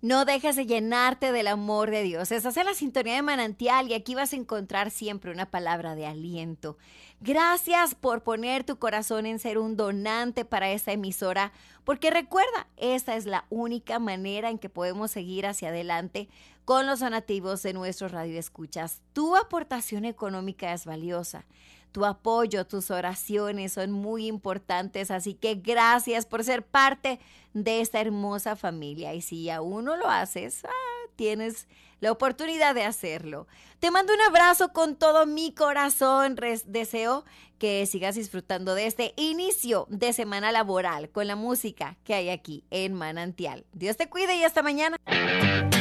No dejes de llenarte del amor de Dios. Estás en la sintonía de Manantial y aquí vas a encontrar siempre una palabra de aliento. Gracias por poner tu corazón en ser un donante para esta emisora, porque recuerda, esta es la única manera en que podemos seguir hacia adelante con los donativos de nuestros radioescuchas. Tu aportación económica es valiosa. Tu apoyo, tus oraciones son muy importantes, así que gracias por ser parte de esta hermosa familia. Y si aún no lo haces, tienes la oportunidad de hacerlo. Te mando un abrazo con todo mi corazón. Deseo que sigas disfrutando de este inicio de semana laboral con la música que hay aquí en Manantial. Dios te cuide y hasta mañana.